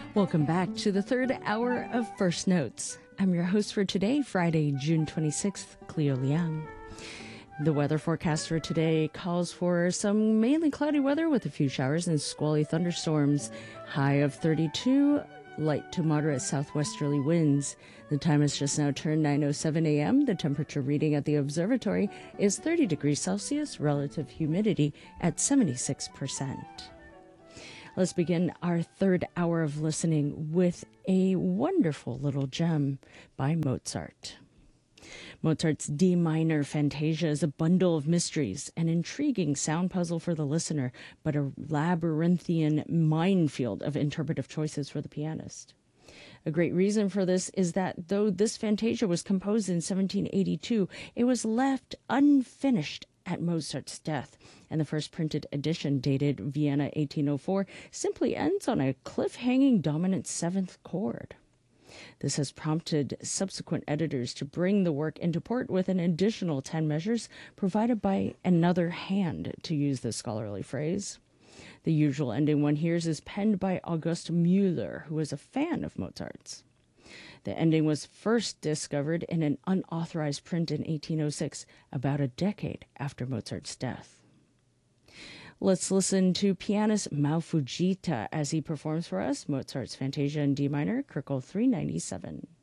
Welcome back to the third hour of First Notes. I'm your host for today, Friday, June 26th, Cleo Liang. The weather forecast for today calls for some mainly cloudy weather with a few showers and squally thunderstorms. High of 32, light to moderate southwesterly winds. The time has just now turned 9:07 a.m. The temperature reading at the observatory is 30 degrees Celsius, relative humidity at 76%. Let's begin our third hour of listening with a wonderful little gem by Mozart. Mozart's D minor Fantasia is a bundle of mysteries, an intriguing sound puzzle for the listener, but a labyrinthian minefield of interpretive choices for the pianist. A great reason for this is that though this Fantasia was composed in 1782, it was left unfinished at Mozart's death, and the first printed edition, dated Vienna 1804, simply ends on a cliff-hanging dominant seventh chord. This has prompted subsequent editors to bring the work into port with an additional 10 measures provided by another hand, to use the scholarly phrase. The usual ending one hears is penned by August Müller, who was a fan of Mozart's. The ending was first discovered in an unauthorized print in 1806, about a decade after Mozart's death. Let's listen to pianist Mao Fujita as he performs for us Mozart's Fantasia in D minor, Köchel 397.